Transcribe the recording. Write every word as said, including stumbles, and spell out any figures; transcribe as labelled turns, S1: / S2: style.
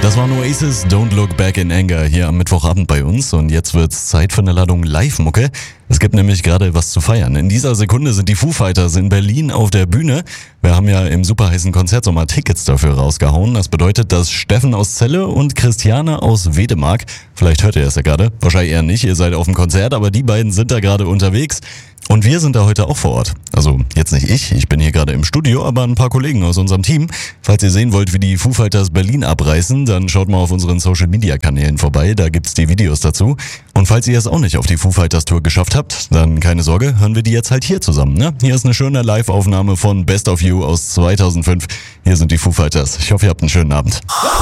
S1: Das waren Oasis, Don't Look Back in Anger hier am Mittwochabend bei uns und jetzt wird's Zeit für eine Ladung Live-Mucke. Es gibt nämlich gerade was zu feiern. In dieser Sekunde sind die Foo Fighters in Berlin auf der Bühne. Wir haben ja im superheißen Konzertsommer Tickets dafür rausgehauen. Das bedeutet, dass Steffen aus Celle und Christiane aus Wedemark, vielleicht hört ihr das ja gerade, wahrscheinlich eher nicht, ihr seid auf dem Konzert, aber die beiden sind da gerade unterwegs. Und wir sind da heute auch vor Ort. Also jetzt nicht ich, ich bin hier gerade im Studio, aber ein paar Kollegen aus unserem Team. Falls ihr sehen wollt, wie die Foo Fighters Berlin abreißen, dann schaut mal auf unseren Social Media Kanälen vorbei, da gibt's die Videos dazu. Und falls ihr es auch nicht auf die Foo Fighters Tour geschafft habt, dann keine Sorge, hören wir die jetzt halt hier zusammen. Ne? Hier ist eine schöne Live-Aufnahme von Best of You aus zweitausendfünf. Hier sind die Foo Fighters. Ich hoffe, ihr habt einen schönen Abend.